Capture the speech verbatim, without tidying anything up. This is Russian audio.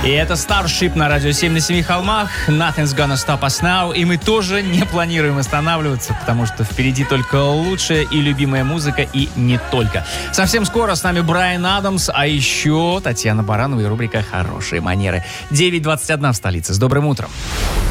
И это Starship на радио семь на семи холмах. Nothing's gonna stop us now. И мы тоже не планируем останавливаться, потому что впереди только лучшая и любимая музыка, и не только. Совсем скоро с нами Брайан Адамс, а еще Татьяна Баранова и рубрика «Хорошие манеры». девять двадцать один в столице. С добрым утром.